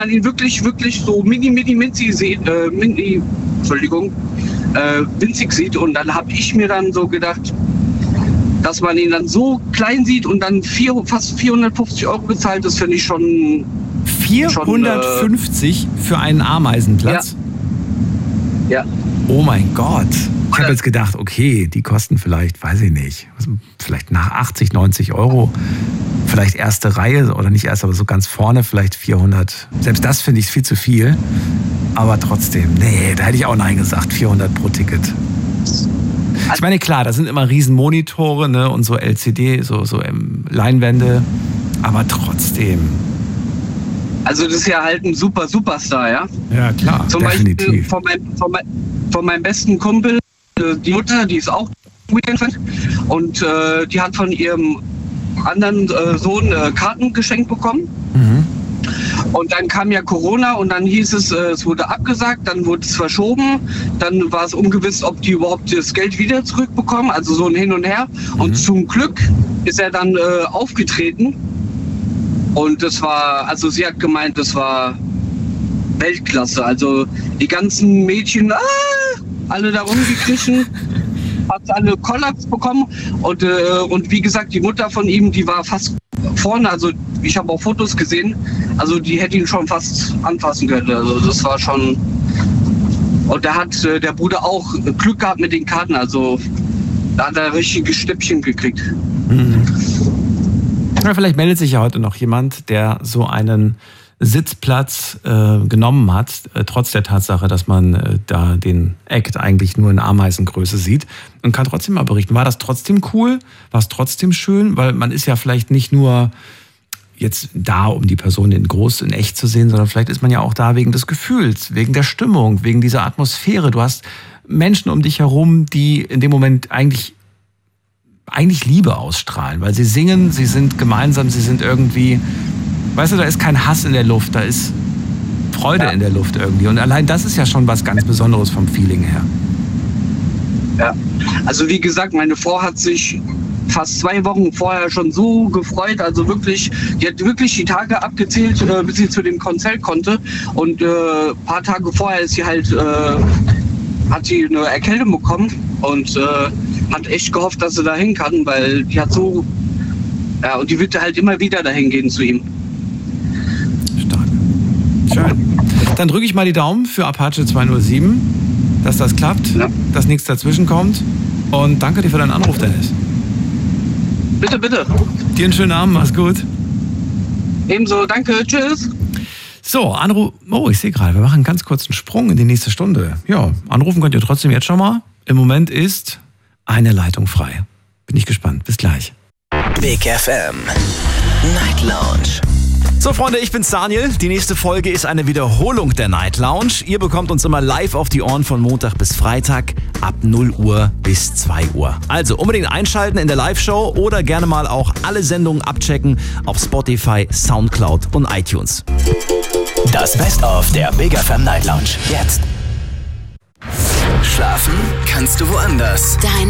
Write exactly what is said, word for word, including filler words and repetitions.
ihn wirklich, wirklich so mini, mini, mini sieht, äh, mini, Entschuldigung, äh, winzig sieht. Und dann habe ich mir dann so gedacht, dass man ihn dann so klein sieht und dann vier, fast vierhundertfünfzig Euro bezahlt, das finde ich schon... vierhundertfünfzig schon, äh, für einen Ameisenplatz? Ja. ja. Oh mein Gott. Ich habe jetzt gedacht, okay, die kosten vielleicht, weiß ich nicht, vielleicht nach achtzig, neunzig Euro. Vielleicht erste Reihe oder nicht erst, aber so ganz vorne vielleicht vierhundert. Selbst das finde ich viel zu viel. Aber trotzdem, nee, da hätte ich auch Nein gesagt, vierhundert pro Ticket. Ich meine, klar, da sind immer riesen Monitore, ne, und so L C D, so, so ähm, Leinwände, aber trotzdem. Also das ist ja halt ein super Superstar, ja? Ja, klar, Zum definitiv. Beispiel von, mein, von, mein, von meinem besten Kumpel, die Mutter, die ist auch Weekend-Fan und äh, die hat von ihrem anderen äh, Sohn äh, Karten geschenkt bekommen. Mhm. Und dann kam ja Corona und dann hieß es, äh, es wurde abgesagt, dann wurde es verschoben, dann war es ungewiss, ob die überhaupt das Geld wieder zurückbekommen, also so ein Hin und Her. Mhm. Und zum Glück ist er dann äh, aufgetreten und das war, also sie hat gemeint, das war Weltklasse. Also die ganzen Mädchen, ah, alle da rumgekriechen, hat alle Kollaps bekommen und, äh, und wie gesagt, die Mutter von ihm, die war fast vorne, also ich habe auch Fotos gesehen, also die hätte ihn schon fast anfassen können, also das war schon, und da hat äh, der Bruder auch Glück gehabt mit den Karten, also da hat er richtige Schnäppchen gekriegt. Mhm. Ja, vielleicht meldet sich ja heute noch jemand, der so einen Sitzplatz äh, genommen hat, äh, trotz der Tatsache, dass man äh, da den Act eigentlich nur in Ameisengröße sieht und kann trotzdem mal berichten. War das trotzdem cool? War es trotzdem schön? Weil man ist ja vielleicht nicht nur jetzt da, um die Person in groß, in echt zu sehen, sondern vielleicht ist man ja auch da wegen des Gefühls, wegen der Stimmung, wegen dieser Atmosphäre. Du hast Menschen um dich herum, die in dem Moment eigentlich eigentlich Liebe ausstrahlen, weil sie singen, sie sind gemeinsam, sie sind irgendwie, weißt du, da ist kein Hass in der Luft, da ist Freude ja. in der Luft irgendwie. Und allein das ist ja schon was ganz Besonderes vom Feeling her. Ja, also wie gesagt, meine Frau hat sich fast zwei Wochen vorher schon so gefreut, also wirklich, die hat wirklich die Tage abgezählt, äh, bis sie zu dem Konzert konnte. Und äh, ein paar Tage vorher ist sie halt, äh, hat sie eine Erkältung bekommen und äh, hat echt gehofft, dass sie da hin kann, weil die hat so, ja, und die wird halt immer wieder dahin gehen zu ihm. Stark. Schön. Dann drücke ich mal die Daumen für Apache zwei null sieben, dass das klappt, ja. dass nichts dazwischen kommt. Und danke dir für deinen Anruf, Dennis. Bitte, bitte. Dir einen schönen Abend, mach's gut. Ebenso, danke, tschüss. So, Anruf. Oh, ich sehe gerade, wir machen einen ganz kurzen Sprung in die nächste Stunde. Ja, anrufen könnt ihr trotzdem jetzt schon mal. Im Moment ist eine Leitung frei. Bin ich gespannt. Bis gleich. Big F M Night Lounge. So, Freunde, ich bin's Daniel. Die nächste Folge ist eine Wiederholung der Night Lounge. Ihr bekommt uns immer live auf die Ohren von Montag bis Freitag ab null Uhr bis zwei Uhr. Also unbedingt einschalten in der Live-Show oder gerne mal auch alle Sendungen abchecken auf Spotify, Soundcloud und iTunes. Das Best-of der Big F M Night Lounge. Jetzt. Schlafen kannst du woanders. Deine